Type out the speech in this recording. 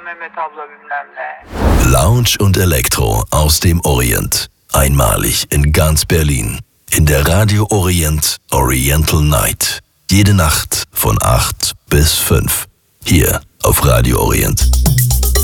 Mehmet abla bilmem ne. Lounge und Elektro aus dem Orient. Einmalig in ganz Berlin. In der Radio Orient Oriental Night. Jede Nacht von 8 bis 5. Hier auf Radio Orient.